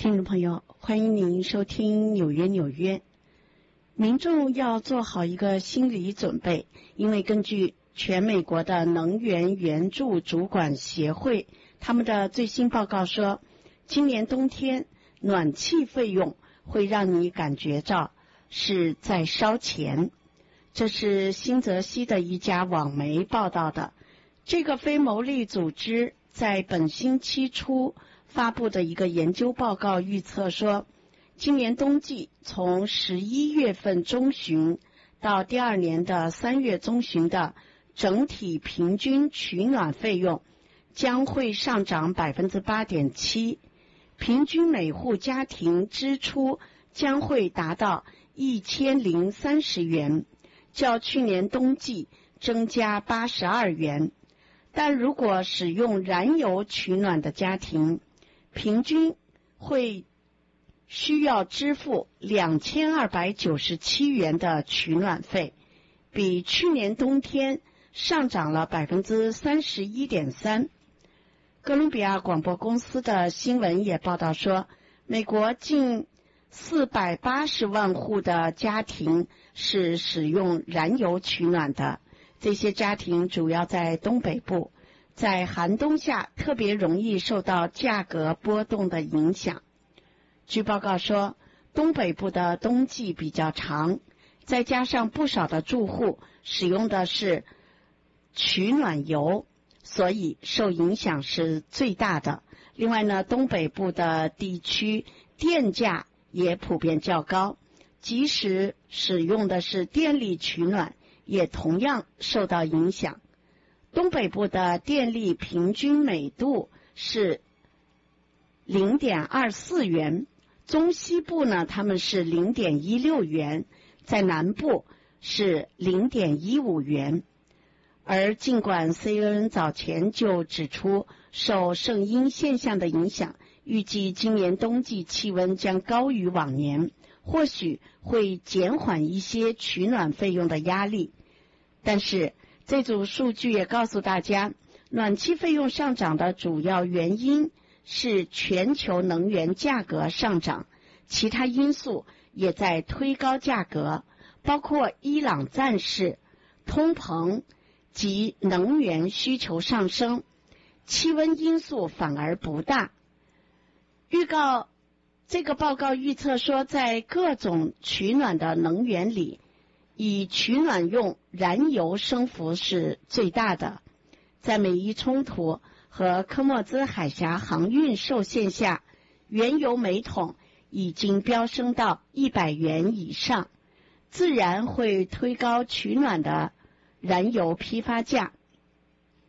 听众朋友，欢迎您收听纽约。民众要做好一个心理准备，因为根据全美国的能源援助主管协会他们的最新报告说，今年冬天暖气费用会让你感觉到是在烧钱。这是新泽西的一家网媒报道的。这个非牟利组织在本星期初发布的一个研究报告预测说，今年冬季从11月份中旬到第二年的3月中旬的整体平均取暖费用将会上涨 8.7%， 平均每户家庭支出将会达到1030元，较去年冬季增加82元。但如果使用燃油取暖的家庭，平均会需要支付2297元的取暖费，比去年冬天上涨了 31.3%。 哥伦比亚广播公司的新闻也报道说，美国近480万户的家庭是使用燃油取暖的，这些家庭主要在东北部，在寒冬下特别容易受到价格波动的影响。据报告说，东北部的冬季比较长，再加上不少的住户使用的是取暖油，所以受影响是最大的。另外呢，东北部的地区电价也普遍较高，即使使用的是电力取暖，也同样受到影响。东北部的电力平均每度是 0.24 元，中西部呢他们是 0.16 元，在南部是 0.15 元。而尽管 CNN 早前就指出受圣婴现象的影响，预计今年冬季气温将高于往年，或许会减缓一些取暖费用的压力，但是这组数据也告诉大家，暖气费用上涨的主要原因是全球能源价格上涨，其他因素也在推高价格，包括伊朗战事、通膨及能源需求上升，气温因素反而不大。这个报告预测说，在各种取暖的能源里，以取暖用燃油升幅是最大的。在美伊冲突和科莫兹海峡航运受限下，原油每桶已经飙升到100元以上，自然会推高取暖的燃油批发价。